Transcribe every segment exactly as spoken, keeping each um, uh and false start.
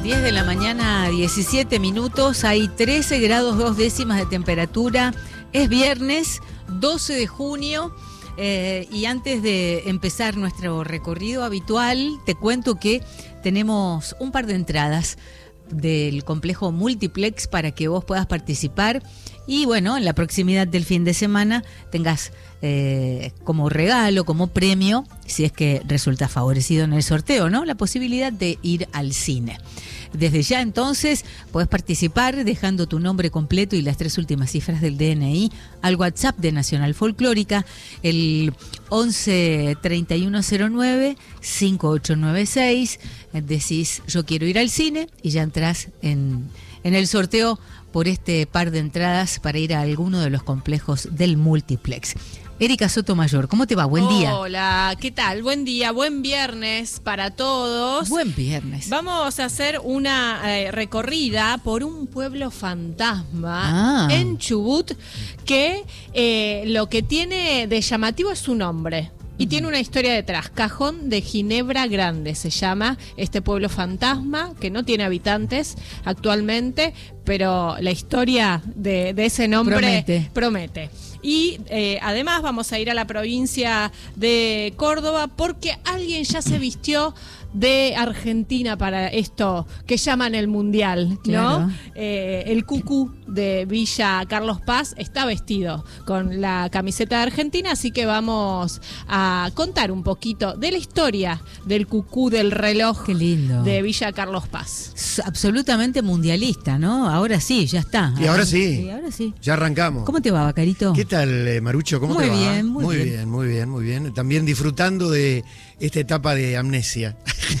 diez de la mañana, diecisiete minutos, hay trece grados dos décimas de temperatura, es viernes doce de junio eh, y antes de empezar nuestro recorrido habitual, te cuento que tenemos un par de entradas del complejo Multiplex para que vos puedas participar y bueno, en la proximidad del fin de semana tengas eh, como regalo, como premio, si es que resulta favorecido en el sorteo, ¿no? La posibilidad de ir al cine. Desde ya entonces podés participar dejando tu nombre completo y las tres últimas cifras del D N I al WhatsApp de Nacional Folclórica, el once treinta y uno cero nueve cincuenta y ocho noventa y seis. Decís yo quiero ir al cine y ya entrás en, en el sorteo por este par de entradas para ir a alguno de los complejos del Multiplex. Erika Sotomayor, ¿cómo te va? Buen día. Hola, ¿qué tal? Buen día, buen viernes para todos. Buen viernes. Vamos a hacer una eh, recorrida por un pueblo fantasma ah. en Chubut que eh, lo que tiene de llamativo es su nombre. Y tiene una historia detrás. Cajón de Ginebra Grande se llama este pueblo fantasma, que no tiene habitantes actualmente, pero la historia de, de ese nombre promete. promete. Y eh, además vamos a ir a la provincia de Córdoba porque alguien ya se vistió de Argentina para esto que llaman el Mundial, ¿no? Claro. Eh, el cucú de Villa Carlos Paz está vestido con la camiseta de Argentina, así que vamos a contar un poquito de la historia del cucú del reloj. Qué lindo. De Villa Carlos Paz. Es absolutamente mundialista, ¿no? Ahora sí, ya está. Y ahora sí. Y ahora sí. Ya arrancamos. ¿Cómo te va, Bacarito? ¿Qué tal, eh, Marucho? ¿Cómo muy te va? Bien, muy, muy bien. bien. Muy bien, muy bien. También disfrutando de esta etapa de amnesia.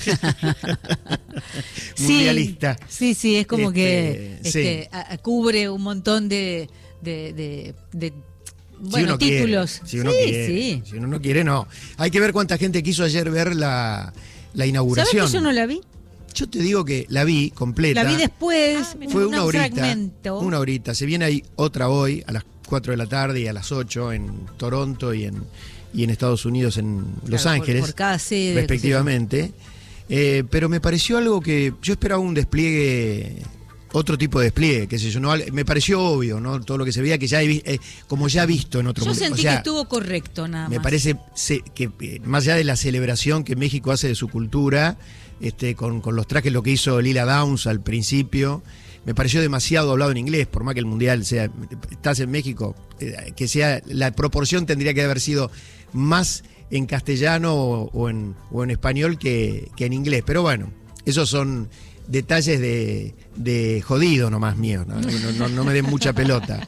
Mundialista. Sí, sí, sí, es como este, que este, sí. a, a, cubre un montón de, de, de, de bueno, si uno títulos. Quiere, si uno sí, quiere, sí. Si uno no quiere, no. Hay que ver cuánta gente quiso ayer ver la, la inauguración. ¿Sabes que yo no la vi? Yo te digo que la vi completa. La vi después. Ah, fue una horita. Fragmento. Una horita. Se viene ahí otra hoy a las cuatro de la tarde y a las ocho en Toronto y en, y en Estados Unidos, en Los claro, Ángeles. Por, por cada sede, respectivamente. Eh, pero me pareció algo que yo esperaba un despliegue, otro tipo de despliegue, qué sé yo, no, me pareció obvio, ¿no? Todo lo que se veía que ya he, eh, como ya he visto en otro Yo mundo. sentí o sea, que estuvo correcto nada más. Me parece se, que eh, más allá de la celebración que México hace de su cultura, este, con, con los trajes, lo que hizo Lila Downs al principio, me pareció demasiado hablado en inglés, por más que el mundial sea, estás en México, eh, que sea, la proporción tendría que haber sido más en castellano o, o, en, o en español que, que en inglés. Pero bueno, esos son detalles de, de jodido nomás mío, ¿no? No, no, no me den mucha pelota.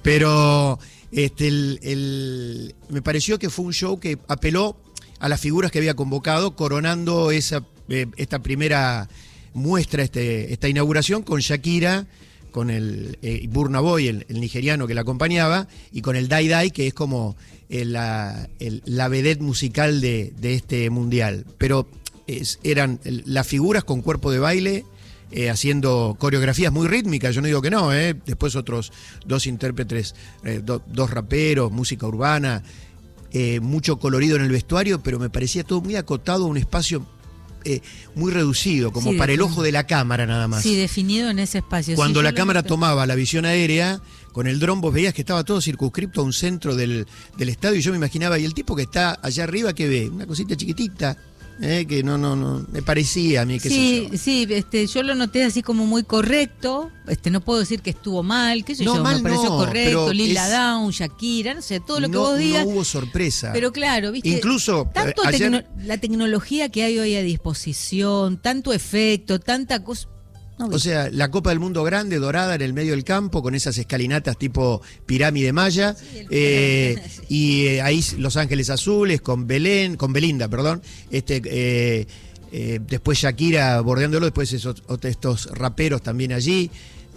Pero este, el, el, me pareció que fue un show que apeló a las figuras que había convocado, coronando esa, eh, esta primera muestra, este, esta inauguración con Shakira, con el eh, Burna Boy, el, el nigeriano que la acompañaba, y con el Dai Dai, que es como el, la, el, la vedette musical de, de este mundial. Pero es, eran las figuras con cuerpo de baile, eh, haciendo coreografías muy rítmicas, yo no digo que no, eh. Después otros dos intérpretes, eh, do, dos raperos, música urbana, eh, mucho colorido en el vestuario, pero me parecía todo muy acotado a un espacio Eh, muy reducido, como sí, para el ojo de la cámara nada más. Sí, definido en ese espacio. Cuando sí, la cámara lo... tomaba la visión aérea, con el dron vos veías que estaba todo circunscripto a un centro del, del estadio y yo me imaginaba, y el tipo que está allá arriba, ¿qué ve? Una cosita chiquitita, eh, que no, no, no, me parecía a mí, qué sí, sé yo. Sí, este, yo lo noté así como muy correcto, este, no puedo decir que estuvo mal, qué sé no, yo, mal me pareció no, correcto, Lila es... Downs, Shakira, no sé, todo lo que no, vos digas. No hubo sorpresa. Pero claro, viste, incluso tanto eh, ayer... tecno la tecnología que hay hoy a disposición, tanto efecto, tanta cosa. No, o sea, la Copa del Mundo grande, dorada en el medio del campo, con esas escalinatas tipo pirámide maya, sí, eh, sí. y eh, ahí Los Ángeles Azules, con Belén, con Belinda, perdón, este eh, eh, después Shakira bordeándolo, después esos, estos raperos también allí.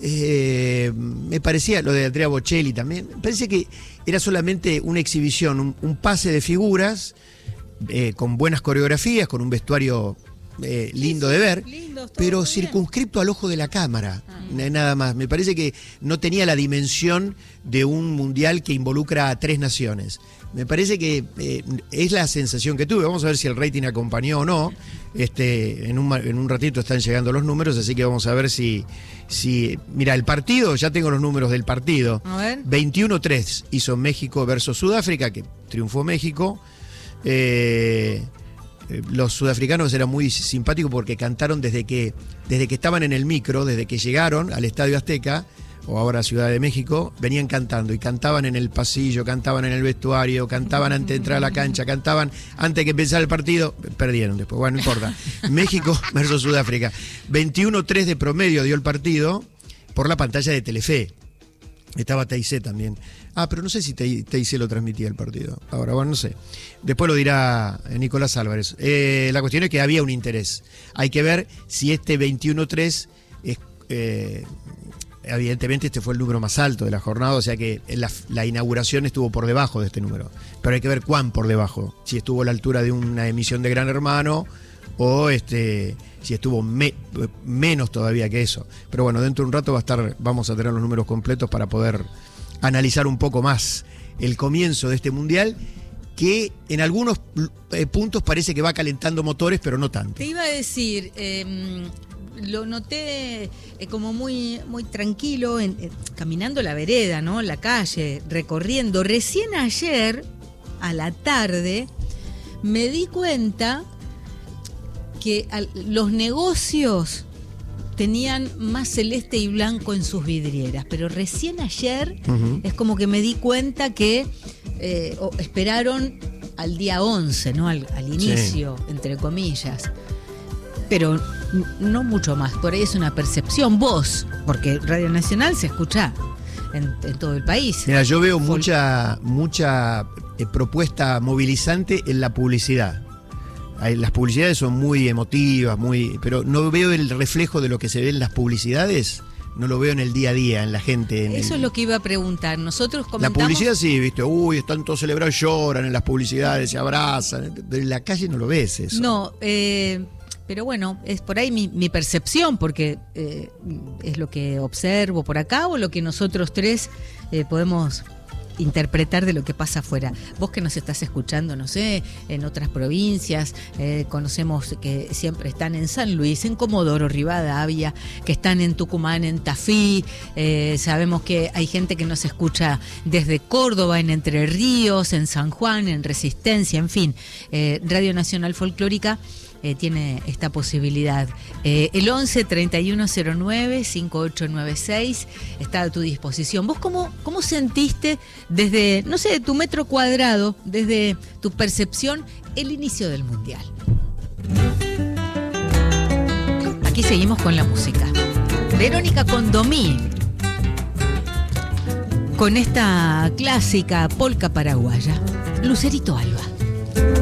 Eh, me parecía, lo de Andrea Bocelli también, me parece que era solamente una exhibición, un, un pase de figuras, eh, con buenas coreografías, con un vestuario eh, lindo sí, sí, de ver, lindo, pero circunscripto al ojo de la cámara, ah. nada más. Me parece que no tenía la dimensión de un mundial que involucra a tres naciones. Me parece que eh, es la sensación que tuve. Vamos a ver si el rating acompañó o no. Este, en, un, en un ratito están llegando los números, así que vamos a ver si... si mira, el partido, ya tengo los números del partido. A ver. veintiuno tres hizo México versus Sudáfrica, que triunfó México. Eh, los sudafricanos eran muy simpáticos porque cantaron desde que, desde que estaban en el micro, desde que llegaron al Estadio Azteca, o ahora Ciudad de México, venían cantando y cantaban en el pasillo, cantaban en el vestuario, cantaban antes de entrar a la cancha, cantaban antes de que empezara el partido, perdieron después, bueno, no importa. México versus Sudáfrica, veintiuno tres de promedio dio el partido por la pantalla de Telefe. Estaba T I C también. Ah, pero no sé si T I C lo transmitía el partido. Ahora, bueno, no sé. Después lo dirá Nicolás Álvarez. Eh, la cuestión es que había un interés. Hay que ver si este veintiuno tres es... Eh, evidentemente este fue el número más alto de la jornada, o sea que la, la inauguración estuvo por debajo de este número. Pero hay que ver cuán por debajo. Si estuvo a la altura de una emisión de Gran Hermano o este si estuvo me, menos todavía que eso. Pero bueno, dentro de un rato va a estar, vamos a tener los números completos para poder analizar un poco más el comienzo de este mundial, que en algunos eh, puntos parece que va calentando motores, pero no tanto. Te iba a decir... Eh... Lo noté eh, como muy, muy tranquilo, en, eh, caminando la vereda, ¿no? La calle, recorriendo. Recién ayer, a la tarde, me di cuenta que al, los negocios tenían más celeste y blanco en sus vidrieras. Pero recién ayer uh-huh. es como que me di cuenta que eh, oh, esperaron al día once, ¿no? Al, al inicio, sí. entre comillas. Pero no mucho más, por ahí es una percepción, vos, porque Radio Nacional se escucha en, en todo el país. Mira, yo veo Fol- mucha mucha eh, propuesta movilizante en la publicidad. Las publicidades son muy emotivas, muy, pero no veo el reflejo de lo que se ve en las publicidades, no lo veo en el día a día, en la gente. En Eso el... es lo que iba a preguntar. Nosotros comentamos... La publicidad sí, viste, uy, están todos celebrados, lloran en las publicidades, se abrazan, pero en la calle no lo ves eso. No, eh... Pero bueno, es por ahí mi, mi percepción, porque eh, es lo que observo por acá o lo que nosotros tres eh, podemos interpretar de lo que pasa afuera. Vos que nos estás escuchando, no sé, en otras provincias, eh, conocemos que siempre están en San Luis, en Comodoro Rivadavia, que están en Tucumán, en Tafí, eh, sabemos que hay gente que nos escucha desde Córdoba, en Entre Ríos, en San Juan, en Resistencia, en fin, eh, Radio Nacional Folclórica Eh, tiene esta posibilidad. Eh, el once treinta y uno cero nueve cincuenta y ocho noventa y seis está a tu disposición. ¿Vos cómo, cómo sentiste desde, no sé, tu metro cuadrado, desde tu percepción, el inicio del Mundial? Aquí seguimos con la música. Verónica Condomí, con esta clásica polca paraguaya, Lucerito Alba.